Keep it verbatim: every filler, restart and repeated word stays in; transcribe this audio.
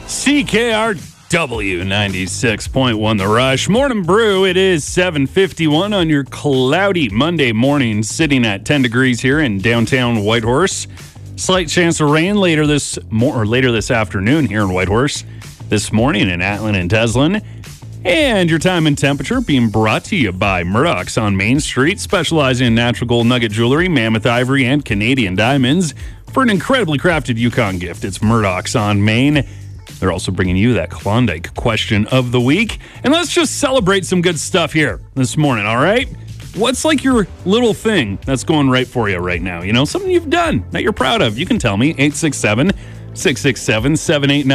C K R W ninety-six point one The Rush. Morning Brew. It is seven fifty-one on your cloudy Monday morning, sitting at ten degrees here in downtown Whitehorse. Slight chance of rain later this mo- or later this afternoon here in Whitehorse. This morning in Atlin and Teslin. And your time and temperature being brought to you by Murdoch's on Main Street, specializing in natural gold nugget jewelry, mammoth ivory, and Canadian diamonds. For an incredibly crafted Yukon gift, it's Murdoch's on Main. They're also bringing you that Klondike question of the week. And let's just celebrate some good stuff here this morning, all right? What's like your little thing that's going right for you right now? You know, something you've done that you're proud of. You can tell me, eight six seven, six six seven, seven eight nine